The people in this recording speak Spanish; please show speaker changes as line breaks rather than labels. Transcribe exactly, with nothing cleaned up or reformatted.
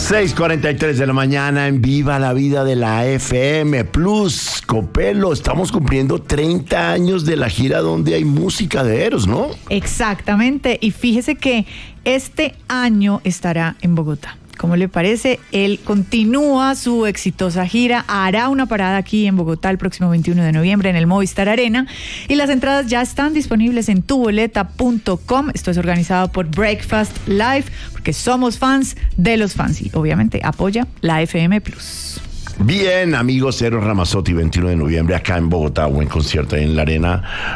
seis cuarenta y tres de la mañana en Viva la Vida de la F M Plus. Copelo, estamos cumpliendo treinta años de la gira donde hay música de Eros, ¿no?
Exactamente, y fíjese que este año estará en Bogotá. ¿Cómo le parece? Él continúa su exitosa gira, hará una parada aquí en Bogotá el próximo veintiuno de noviembre en el Movistar Arena y las entradas ya están disponibles en tu boleta punto com. Esto es organizado por Breakfast Live porque somos fans de los fans y obviamente apoya la F M Plus.
Bien, amigos, Eros Ramazzotti, veintiuno de noviembre acá en Bogotá, buen concierto ahí en la Arena.